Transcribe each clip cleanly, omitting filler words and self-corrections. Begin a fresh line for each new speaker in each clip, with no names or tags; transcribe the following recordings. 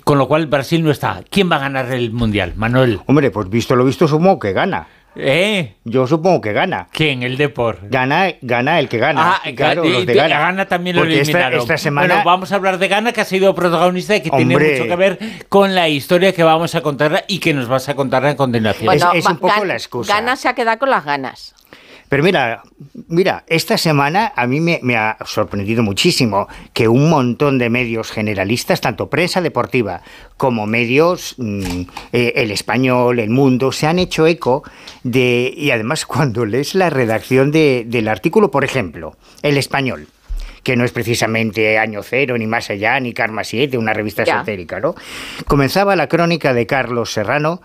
con lo cual Brasil no está. ¿Quién va a ganar el Mundial, Manuel?
Hombre, pues visto lo visto, supongo que gana. Yo supongo que gana.
¿Quién? El Depor.
Gana el que gana. Claro, los de Ghana.
Ghana también lo eliminaron.
Esta semana...
Bueno, vamos a hablar de Ghana, que ha sido protagonista y que tiene mucho que ver con la historia que vamos a contar y que nos vas a contar a continuación.
Bueno,
es un poco la excusa.
Ghana se ha quedado con las ganas.
Pero mira, esta semana a mí me ha sorprendido muchísimo que un montón de medios generalistas, tanto prensa deportiva como medios, El Español, El Mundo, se han hecho eco de... Y además cuando lees la redacción del artículo, por ejemplo, El Español, que no es precisamente Año Cero, ni Más Allá, ni Karma 7, una revista esotérica, ¿no? Comenzaba la crónica de Carlos Serrano,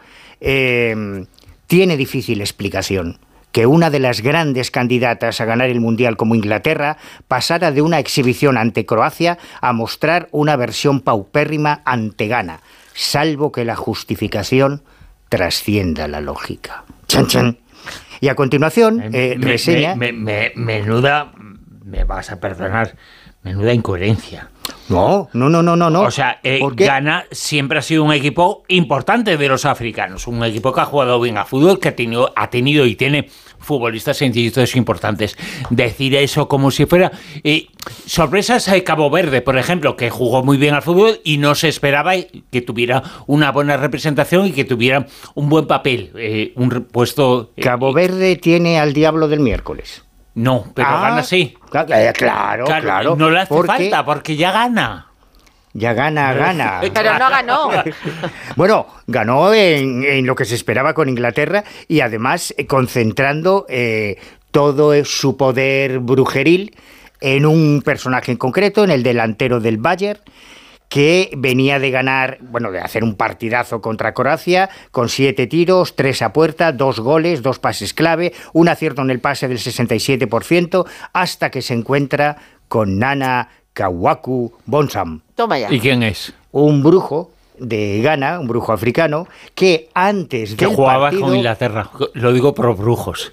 tiene difícil explicación que una de las grandes candidatas a ganar el Mundial como Inglaterra pasara de una exhibición ante Croacia a mostrar una versión paupérrima ante Ghana, salvo que la justificación trascienda la lógica. ¡Chan, chan! Y a continuación, reseña...
Menuda, me vas a perdonar, menuda incoherencia.
No.
O sea, Ghana siempre ha sido un equipo importante de los africanos, un equipo que ha jugado bien a fútbol, que ha tenido y tiene futbolistas sencillitos importantes. Decir eso como si fuera... sorpresas a Cabo Verde, por ejemplo, que jugó muy bien al fútbol y no se esperaba que tuviera una buena representación y que tuviera un buen papel, un puesto...
Cabo Verde tiene al diablo del miércoles.
No, pero Ghana sí.
Claro.
No le hace falta, porque ya gana.
Ya gana.
Pero no ganó.
Bueno, ganó en lo que se esperaba con Inglaterra y además concentrando todo su poder brujeril en un personaje en concreto, en el delantero del Bayern, que venía de ganar, de hacer un partidazo contra Croacia, con 7 tiros, 3 a puerta, 2 goles, 2 pases clave, un acierto en el pase del 67%, hasta que se encuentra con Nana Kawaku Bonsam.
Toma ya.
¿Y quién es?
Un brujo de Ghana, un brujo africano, que antes del
jugaba
partido...
con Inglaterra, lo digo por brujos.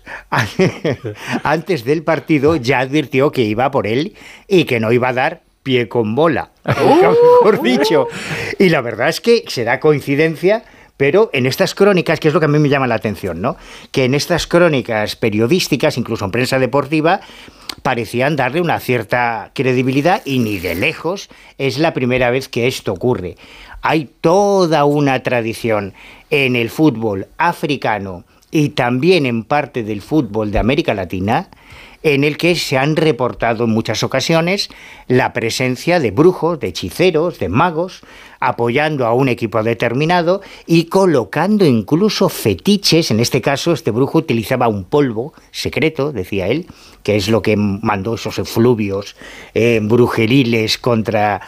Antes del partido ya advirtió que iba por él y que no iba a dar pie con bola, mejor dicho. Y la verdad es que se da coincidencia, pero en estas crónicas, que es lo que a mí me llama la atención, ¿no? Que en estas crónicas periodísticas, incluso en prensa deportiva, parecían darle una cierta credibilidad y ni de lejos es la primera vez que esto ocurre. Hay toda una tradición en el fútbol africano y también en parte del fútbol de América Latina, en el que se han reportado en muchas ocasiones la presencia de brujos, de hechiceros, de magos, apoyando a un equipo determinado y colocando incluso fetiches. En este caso, este brujo utilizaba un polvo secreto, decía él, que es lo que mandó esos efluvios brujeriles contra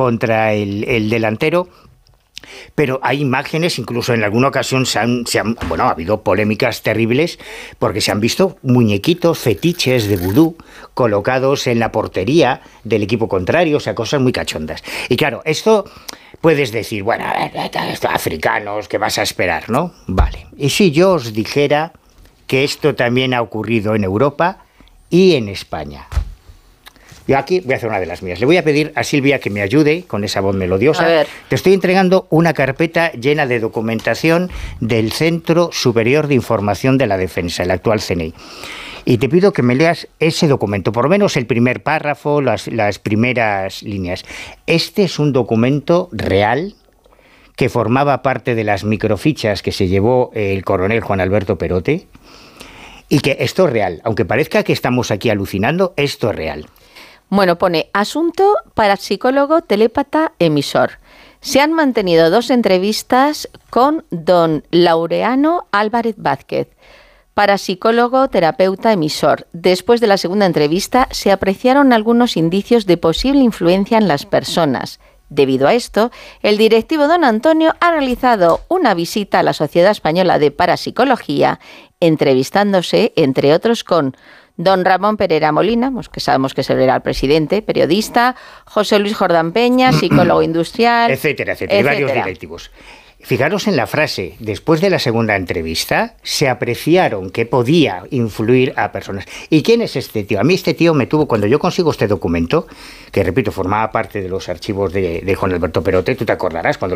el delantero. Pero hay imágenes, incluso en alguna ocasión ha habido polémicas terribles porque se han visto muñequitos, fetiches de vudú colocados en la portería del equipo contrario, o sea, cosas muy cachondas. Y claro, esto puedes decir, africanos, ¿qué vas a esperar, no? Vale. ¿Y si yo os dijera que esto también ha ocurrido en Europa y en España? Yo aquí voy a hacer una de las mías. Le voy a pedir a Silvia que me ayude con esa voz melodiosa.
A ver.
Te estoy entregando una carpeta llena de documentación del Centro Superior de Información de la Defensa, el actual CNI. Y te pido que me leas ese documento, por lo menos el primer párrafo, las primeras líneas. Este es un documento real que formaba parte de las microfichas que se llevó el coronel Juan Alberto Perote, y que esto es real. Aunque parezca que estamos aquí alucinando, esto es real.
Bueno, pone asunto parapsicólogo, telépata, emisor. Se han mantenido 2 entrevistas con don Laureano Álvarez Vázquez, parapsicólogo, terapeuta, emisor. Después de la segunda entrevista se apreciaron algunos indicios de posible influencia en las personas. Debido a esto, el directivo don Antonio ha realizado una visita a la Sociedad Española de Parapsicología, entrevistándose, entre otros, con don Ramón Pereira Molina, que sabemos que era el presidente, periodista, José Luis Jordán Peña, psicólogo industrial,
etcétera, y varios directivos. Fijaros en la frase, después de la segunda entrevista, se apreciaron que podía influir a personas. ¿Y quién es este tío? A mí este tío me tuvo, cuando yo consigo este documento, que repito, formaba parte de los archivos de Juan Alberto Perote, tú te acordarás, cuando